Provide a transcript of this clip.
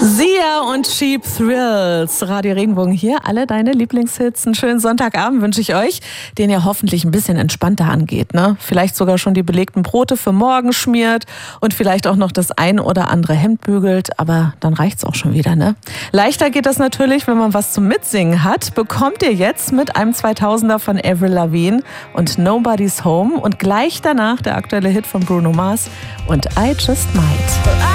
Sia und Cheap Thrills, Radio Regenbogen hier, alle deine Lieblingshits. Einen schönen Sonntagabend wünsche ich euch, den ihr hoffentlich ein bisschen entspannter angeht, ne? Vielleicht sogar schon die belegten Brote für morgen schmiert und vielleicht auch noch das ein oder andere Hemd bügelt, aber dann reicht's auch schon wieder, ne? Leichter geht das natürlich, wenn man was zum Mitsingen hat. Bekommt ihr jetzt mit einem 2000er von Avril Lavigne und Nobody's Home und gleich danach der aktuelle Hit von Bruno Mars und I Just Might.